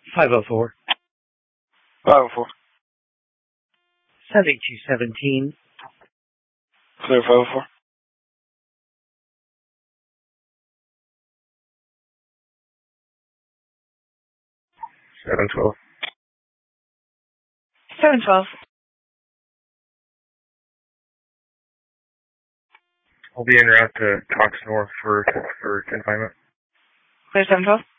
504. 504. 7217. Clear 504. 712. 712. I'll be en route to Cox North for confinement. Clear 712.